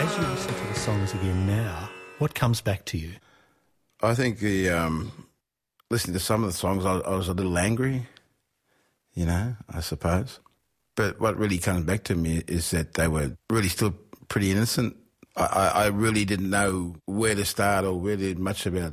As you listen to the songs again now, what comes back to you? I think listening to some of the songs, I was a little angry, I suppose. But what really comes back to me is that they were really still pretty innocent. I really didn't know where to start or really much about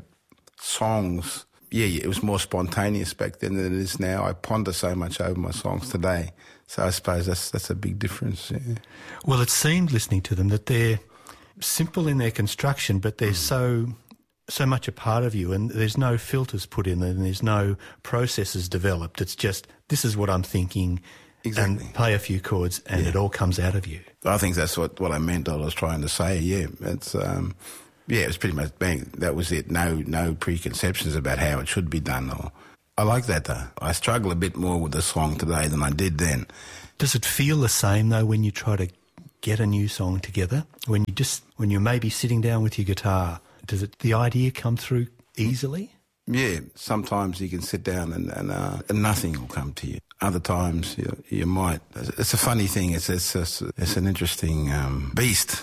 songs. Yeah, it was more spontaneous back then than it is now. I ponder so much over my songs today. So I suppose that's a big difference. Yeah. Well, it seemed, listening to them, that they're simple in their construction, but they're so much a part of you, and there's no filters put in them, and there's no processes developed. It's just, this is what I'm thinking, exactly. And play a few chords, and it all comes out of you. I think that's what I meant, I was trying to say, yeah. It's, it was pretty much bang, that was it. No preconceptions about how it should be done. I like that, though. I struggle a bit more with the song today than I did then. Does it feel the same, though, when you try to get a new song together? When you're maybe sitting down with your guitar, does the idea come through easily? Yeah, sometimes you can sit down and nothing will come to you. Other times you might. It's a funny thing. It's an interesting beast.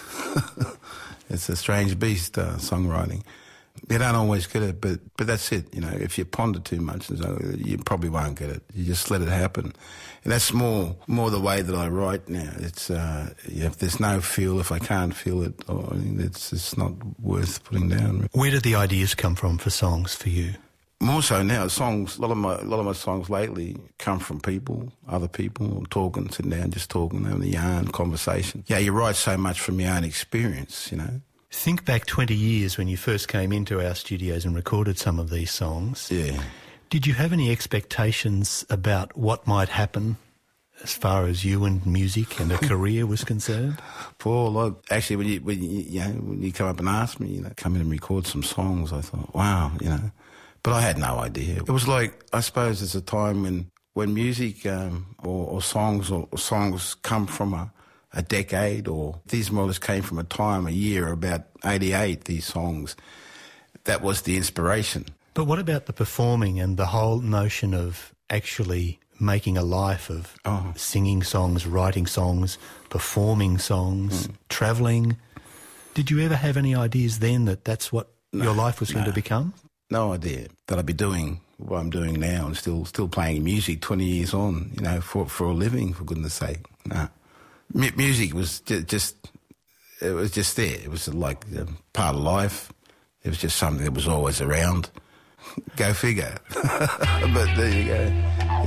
It's a strange beast, songwriting. You don't always get it, but that's it. If you ponder too much, you probably won't get it. You just let it happen. And that's more the way that I write now. It's if there's no feel, if I can't feel it, it's not worth putting down. Where do the ideas come from for songs for you? More so now, songs. A lot of my songs lately come from other people, sitting down, just talking, having a yarn, conversation. Yeah, you write so much from your own experience, Think back 20 years when you first came into our studios and recorded some of these songs. Yeah. Did you have any expectations about what might happen as far as you and music and a career was concerned? Paul, actually, when you come up and ask me, come in and record some songs, I thought, wow, But I had no idea. It was like, I suppose there's a time when music or songs come from a decade, or these more or less came from a year, about 88, these songs. That was the inspiration. But what about the performing and the whole notion of actually making a life of singing songs, writing songs, performing songs, travelling? Did you ever have any ideas then that that's what your life was going to become? No idea that I'd be doing what I'm doing now and still playing music 20 years on, for a living, for goodness sake. No. Music was just there. It was like part of life. It was just something that was always around. Go figure. But there you go.